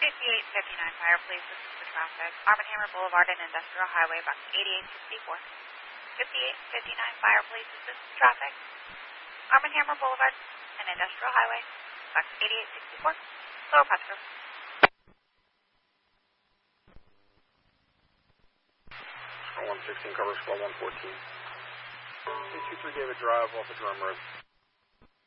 5859 Fire, please. This is the traffic. Arm & Hammer Boulevard and Industrial Highway, box 8864. 5859 Fire, please. This is the traffic. Arm & Hammer Boulevard and Industrial Highway, box 8864. Lower Pottsgrove. 116 covers 114. 823 David Drive off of Drum Road.